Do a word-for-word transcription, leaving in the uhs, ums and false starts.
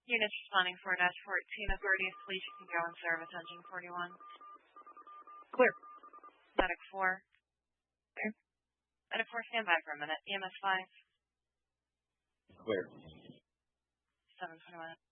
Units responding four dash fourteen, authorities, please, you can go in service, engine forty-one. Clear. Medic four. Clear. Medic four, stand by for a minute. E M S five. Clear. seven twenty-one.